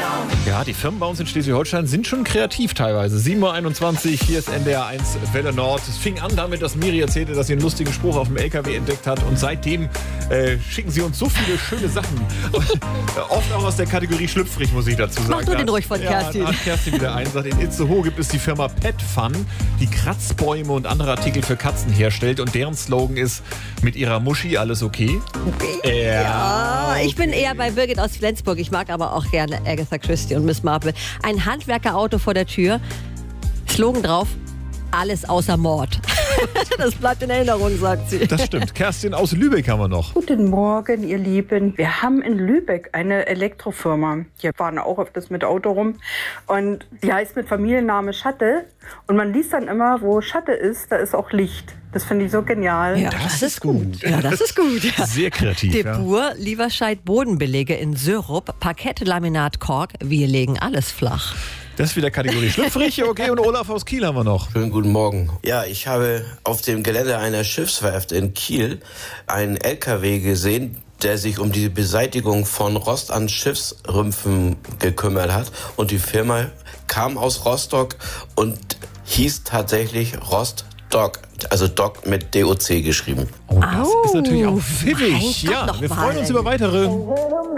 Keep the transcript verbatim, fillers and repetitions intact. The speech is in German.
Ja, die Firmen bei uns in Schleswig-Holstein sind schon kreativ teilweise. sieben Uhr einundzwanzig, hier ist N D R eins Welle Nord. Es fing an damit, dass Miri erzählte, dass sie einen lustigen Spruch auf dem L K W entdeckt hat. Und seitdem äh, schicken sie uns so viele schöne Sachen. Oft auch aus der Kategorie schlüpfrig, muss ich dazu sagen. Mach du den ruhig von Kerstin. Ja, hat Kerstin wieder ein. Sagt, in Itzehoe gibt es die Firma Pet Fun, die Kratzbäume und andere Artikel für Katzen herstellt. Und deren Slogan ist, mit ihrer Muschi alles okay? Okay. Ja, ja, ich bin eher bei Birgit aus Flensburg. Ich mag aber auch gerne Agatha Christie und Miss Marple. Ein Handwerkerauto vor der Tür. Slogan drauf: alles außer Mord. Das bleibt in Erinnerung, sagt sie. Das stimmt. Kerstin aus Lübeck haben wir noch. Guten Morgen, ihr Lieben. Wir haben in Lübeck eine Elektrofirma. Die fahren auch öfters mit Auto rum. Und die heißt mit Familienname Schatte. Und man liest dann immer, wo Schatte ist, da ist auch Licht. Das finde ich so genial. Ja, das, das ist gut. Ja, das ist gut. Ja. Sehr kreativ. Depur, ja. Lieberscheid Bodenbelege in Syrup, Parkett, Laminat, Kork. Wir legen alles flach. Das ist wieder Kategorie schlüpfrig. Okay, und Olaf aus Kiel haben wir noch. Schönen guten Morgen. Ja, ich habe auf dem Gelände einer Schiffswerft in Kiel einen L K W gesehen, der sich um die Beseitigung von Rost an Schiffsrümpfen gekümmert hat. Und die Firma kam aus Rostock und hieß tatsächlich Rostock. Also Doc mit D O C geschrieben. Oh, das Au, ist natürlich auch pfiffig. Ja, wir freuen uns über weitere.